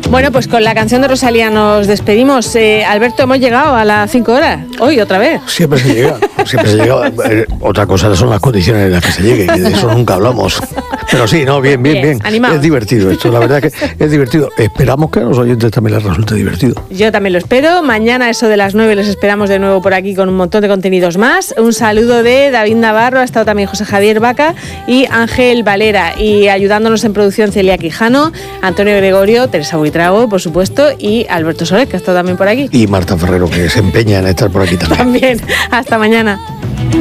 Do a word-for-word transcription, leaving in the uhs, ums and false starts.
Bueno, pues con la canción de Rosalía nos despedimos. Eh, Alberto, hemos llegado a las cinco horas. Hoy, otra vez. Siempre se llega, siempre se llega. Eh, otra cosa son las condiciones en las que se llegue, y de eso nunca hablamos. Pero sí, no, bien, bien, bien. bien. Es divertido esto, la verdad que es divertido. Esperamos que a los oyentes también les resulte divertido. Yo también lo espero. Mañana, eso de las nueve, les esperamos de nuevo por aquí con un montón de contenidos más. Un saludo de David Navarro, ha estado también José Javier Vaca y Ángel Valera. Y ayudándonos en producción Celia Quijano, Antonio Gregorio, Teresa Buitrago, por supuesto, y Alberto Soler, que ha estado también por aquí. Y Marta Ferrero, que se empeña en estar por aquí también. También. Hasta mañana.